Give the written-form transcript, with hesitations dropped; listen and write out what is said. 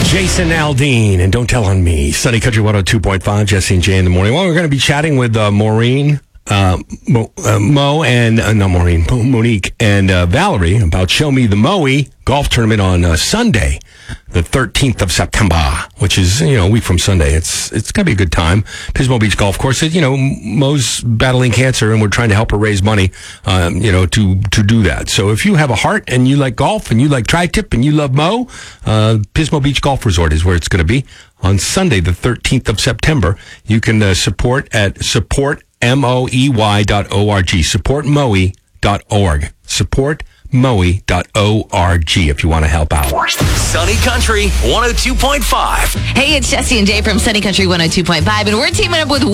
Jason Aldean and Don't Tell on Me. Sunny Country 102.5, Jesse and Jay in the morning. Well, we're going to be chatting with Monique and Valerie about Show Me the Moe golf tournament on Sunday, the 13th of September, which is, a week from Sunday. It's going to be a good time. Pismo Beach Golf Course, Mo's battling cancer, and we're trying to help her raise money, to do that. So if you have a heart and you like golf and you like tri-tip and you love Mo, Pismo Beach Golf Resort is where it's going to be on Sunday, the 13th of September. You can support at supportmoey.org. Supportmoey.org. Supportmoey.org if you want to help out. Sunny Country 102.5. Hey, it's Jesse and Jay from Sunny Country 102.5, and we're teaming up with